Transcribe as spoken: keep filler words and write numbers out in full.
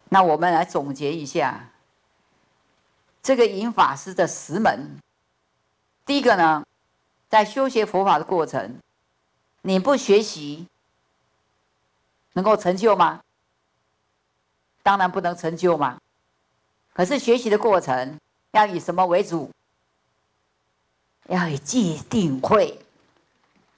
那我们来总结一下这个引法师的十门。第一个呢，在修学佛法的过程，你不学习，能够成就吗？当然不能成就嘛。可是学习的过程要以什么为主？要以戒定慧。